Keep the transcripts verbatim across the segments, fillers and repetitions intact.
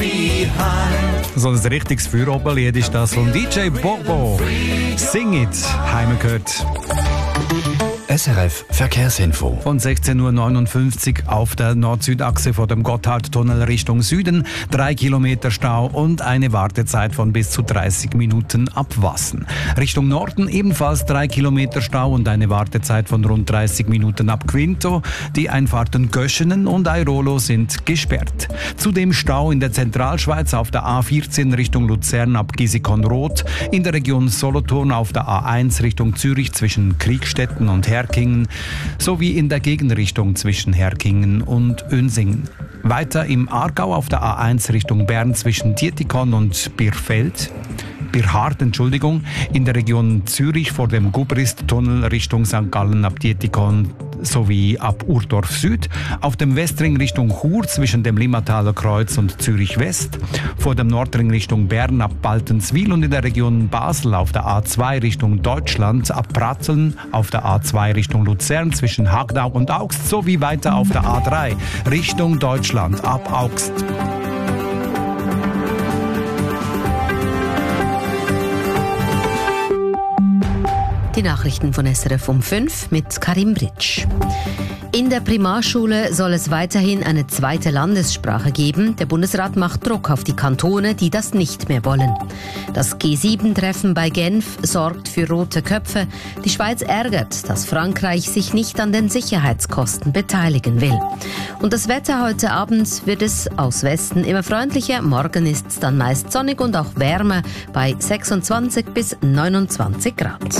So ein richtiges Feueroberlied ist das von D J Bobo. Sing It, heim gehört. S R F Verkehrsinfo. Von sechzehn Uhr neunundfünfzig auf der Nord-Süd-Achse vor dem Gotthardtunnel Richtung Süden. Drei Kilometer Stau und eine Wartezeit von bis zu dreißig Minuten ab Wassen. Richtung Norden ebenfalls drei Kilometer Stau und eine Wartezeit von rund dreißig Minuten ab Quinto. Die Einfahrten Göschenen und Airolo sind gesperrt. Zudem Stau in der Zentralschweiz auf der A vierzehn Richtung Luzern ab Gisikon-Roth. In der Region Solothurn auf der A eins Richtung Zürich zwischen Kriegstetten und Herkingen sowie in der Gegenrichtung zwischen Herkingen und Önsingen. Weiter im Aargau auf der A eins Richtung Bern zwischen Dietikon und Birfeld. Birhard, Entschuldigung, in der Region Zürich vor dem Gubrist-Tunnel Richtung Sankt Gallen ab Dietikon sowie ab Urdorf Süd, auf dem Westring Richtung Chur zwischen dem Limmataler Kreuz und Zürich West, vor dem Nordring Richtung Bern ab Baltenswil und in der Region Basel auf der A zwei Richtung Deutschland ab Pratteln, auf der A zwei Richtung Luzern zwischen Hagdau und Augst sowie weiter auf der A drei Richtung Deutschland ab Augst. Die Nachrichten von S R F um fünf mit Karim Britsch. In der Primarschule soll es weiterhin eine zweite Landessprache geben. Der Bundesrat macht Druck auf die Kantone, die das nicht mehr wollen. Das G sieben Treffen bei Genf sorgt für rote Köpfe. Die Schweiz ärgert, dass Frankreich sich nicht an den Sicherheitskosten beteiligen will. Und das Wetter heute Abend wird es aus Westen immer freundlicher. Morgen ist es dann meist sonnig und auch wärmer bei sechsundzwanzig bis neunundzwanzig Grad.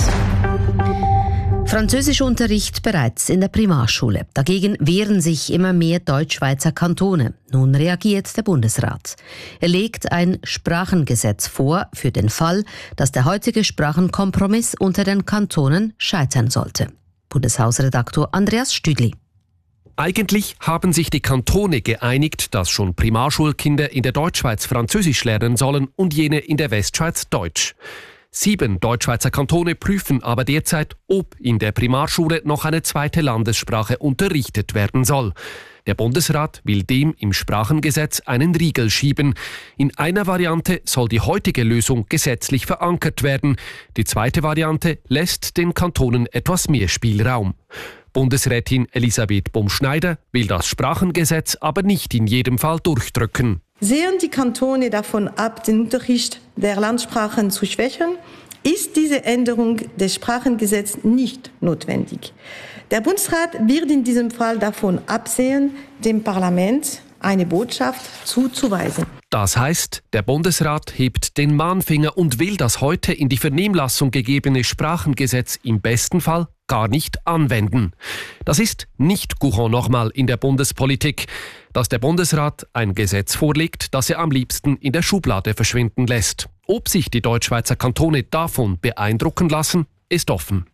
Französischunterricht bereits in der Primarschule. Dagegen wehren sich immer mehr Deutschschweizer Kantone. Nun reagiert der Bundesrat. Er legt ein Sprachengesetz vor für den Fall, dass der heutige Sprachenkompromiss unter den Kantonen scheitern sollte. Bundeshausredaktor Andreas Stüdli. Eigentlich haben sich die Kantone geeinigt, dass schon Primarschulkinder in der Deutschschweiz Französisch lernen sollen und jene in der Westschweiz Deutsch. Sieben Deutschschweizer Kantone prüfen aber derzeit, ob in der Primarschule noch eine zweite Landessprache unterrichtet werden soll. Der Bundesrat will dem im Sprachengesetz einen Riegel schieben. In einer Variante soll die heutige Lösung gesetzlich verankert werden. Die zweite Variante lässt den Kantonen etwas mehr Spielraum. Bundesrätin Elisabeth Bumschneider will das Sprachengesetz aber nicht in jedem Fall durchdrücken. Sehen die Kantone davon ab, den Unterricht der Landsprachen zu schwächen, ist diese Änderung des Sprachengesetzes nicht notwendig. Der Bundesrat wird in diesem Fall davon absehen, dem Parlament eine Botschaft zuzuweisen. Das heißt, der Bundesrat hebt den Mahnfinger und will das heute in die Vernehmlassung gegebene Sprachengesetz im besten Fall gar nicht anwenden. Das ist nicht Courant normal in der Bundespolitik, dass der Bundesrat ein Gesetz vorlegt, das er am liebsten in der Schublade verschwinden lässt. Ob sich die Deutschschweizer Kantone davon beeindrucken lassen, ist offen.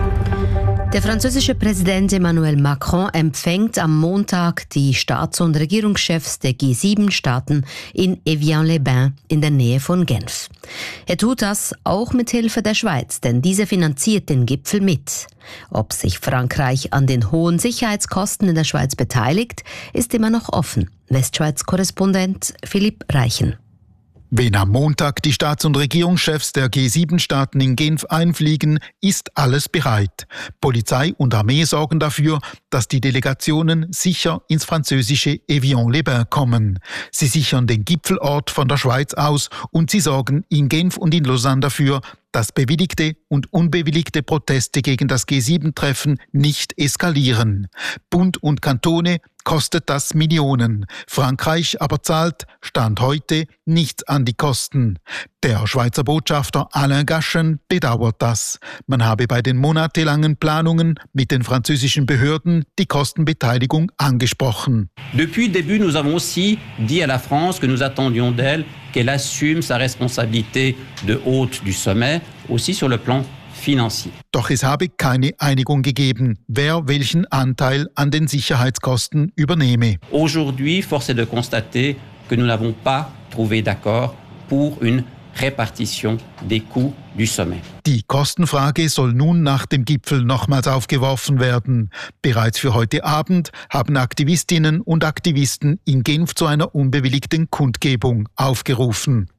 Der französische Präsident Emmanuel Macron empfängt am Montag die Staats- und Regierungschefs der G sieben Staaten in Evian-les-Bains in der Nähe von Genf. Er tut das auch mit Hilfe der Schweiz, denn diese finanziert den Gipfel mit. Ob sich Frankreich an den hohen Sicherheitskosten in der Schweiz beteiligt, ist immer noch offen. Westschweiz-Korrespondent Philipp Reichen. Wenn am Montag die Staats- und Regierungschefs der G sieben Staaten in Genf einfliegen, ist alles bereit. Polizei und Armee sorgen dafür, dass die Delegationen sicher ins französische Evian-les-Bains kommen. Sie sichern den Gipfelort von der Schweiz aus und sie sorgen in Genf und in Lausanne dafür, dass bewilligte und unbewilligte Proteste gegen das G sieben Treffen nicht eskalieren. Bund und Kantone kostet das Millionen. Frankreich aber zahlt, Stand heute, nichts an die Kosten. Der Schweizer Botschafter Alain Gaschen bedauert das. Man habe bei den monatelangen Planungen mit den französischen Behörden die Kostenbeteiligung angesprochen. Depuis le début, nous avons aussi dit à la France que nous attendions d'elle qu'elle assume sa responsabilité de hôte du sommet, aussi sur le plan financier. Doch es habe keine Einigung gegeben, wer welchen Anteil an den Sicherheitskosten übernehme. Aujourd'hui, force est de constater que nous n'avons pas trouvé d'accord pour une répartition des coûts du sommet. Die Kostenfrage soll nun nach dem Gipfel nochmals aufgeworfen werden. Bereits für heute Abend haben Aktivistinnen und Aktivisten in Genf zu einer unbewilligten Kundgebung aufgerufen.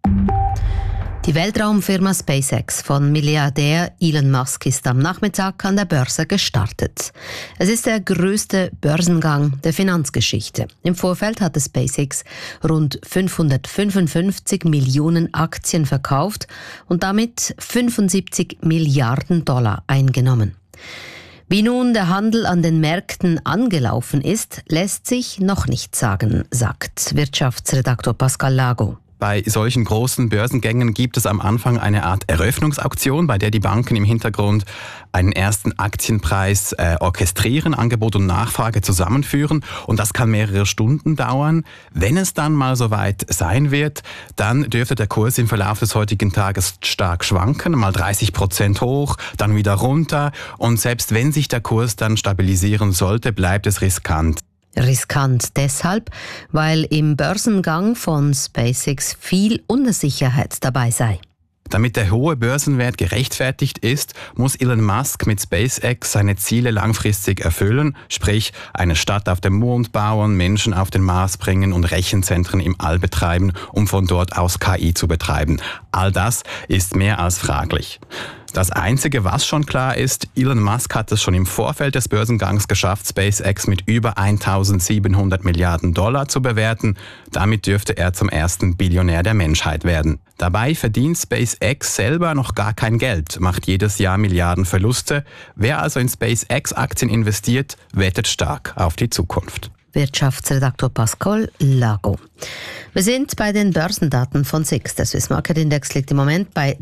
Die Weltraumfirma SpaceX von Milliardär Elon Musk ist am Nachmittag an der Börse gestartet. Es ist der größte Börsengang der Finanzgeschichte. Im Vorfeld hatte SpaceX rund fünfhundertfünfundfünfzig Millionen Aktien verkauft und damit fünfundsiebzig Milliarden Dollar eingenommen. Wie nun der Handel an den Märkten angelaufen ist, lässt sich noch nicht sagen, sagt Wirtschaftsredaktor Pascal Lago. Bei solchen großen Börsengängen gibt es am Anfang eine Art Eröffnungsauktion, bei der die Banken im Hintergrund einen ersten Aktienpreis äh, orchestrieren, Angebot und Nachfrage zusammenführen. Und das kann mehrere Stunden dauern. Wenn es dann mal soweit sein wird, dann dürfte der Kurs im Verlauf des heutigen Tages stark schwanken, mal dreißig Prozent hoch, dann wieder runter. Und selbst wenn sich der Kurs dann stabilisieren sollte, bleibt es riskant. Riskant deshalb, weil im Börsengang von SpaceX viel Unsicherheit dabei sei. Damit der hohe Börsenwert gerechtfertigt ist, muss Elon Musk mit SpaceX seine Ziele langfristig erfüllen, sprich eine Stadt auf dem Mond bauen, Menschen auf den Mars bringen und Rechenzentren im All betreiben, um von dort aus K I zu betreiben. All das ist mehr als fraglich. Das Einzige, was schon klar ist, Elon Musk hat es schon im Vorfeld des Börsengangs geschafft, SpaceX mit über eintausendsiebenhundert Milliarden Dollar zu bewerten. Damit dürfte er zum ersten Billionär der Menschheit werden. Dabei verdient SpaceX selber noch gar kein Geld, macht jedes Jahr Milliarden Verluste. Wer also in SpaceX-Aktien investiert, wettet stark auf die Zukunft. Wirtschaftsredaktor Pascal Lago. Wir sind bei den Börsendaten von S I X. Der Swiss Market Index liegt im Moment bei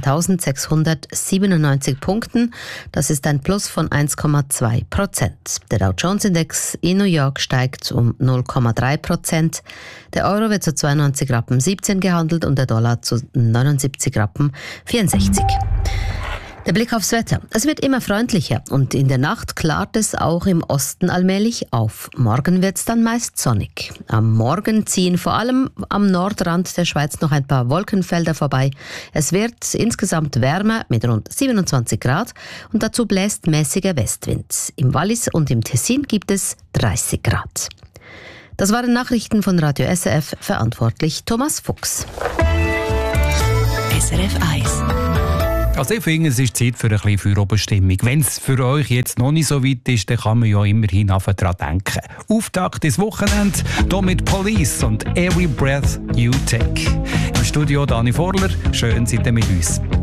dreizehntausendsechshundertsiebenundneunzig Punkten. Das ist ein Plus von eins Komma zwei Prozent. Der Dow Jones Index in New York steigt um null Komma drei Prozent. Der Euro wird zu zweiundneunzig Rappen siebzehn gehandelt und der Dollar zu neunundsiebzig Rappen vierundsechzig. Der Blick aufs Wetter. Es wird immer freundlicher und in der Nacht klart es auch im Osten allmählich auf. Morgen wird es dann meist sonnig. Am Morgen ziehen vor allem am Nordrand der Schweiz noch ein paar Wolkenfelder vorbei. Es wird insgesamt wärmer mit rund siebenundzwanzig Grad und dazu bläst mäßiger Westwind. Im Wallis und im Tessin gibt es dreißig Grad. Das waren Nachrichten von Radio S R F, verantwortlich Thomas Fuchs. S R F eins. Also ich finde, es ist Zeit für ein bisschen Feierabendstimmung. Wenn es für euch jetzt noch nicht so weit ist, dann kann man ja immerhin daran denken. Auftakt des Wochenends, hier mit Police und Every Breath You Take. Im Studio Dani Vorler, schön seid ihr mit uns.